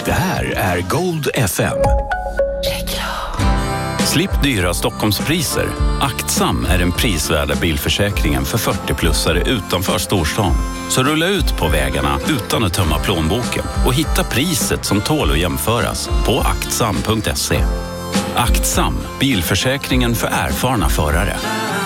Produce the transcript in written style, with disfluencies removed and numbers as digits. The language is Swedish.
Det här är Gold FM. Slipp dyra Stockholmspriser. Aktsam är den prisvärda bilförsäkringen för 40-plussare utanför storstan. Så rulla ut på vägarna utan att tömma plånboken och hitta priset som tål att jämföras på aktsam.se. Aktsam, bilförsäkringen för erfarna förare.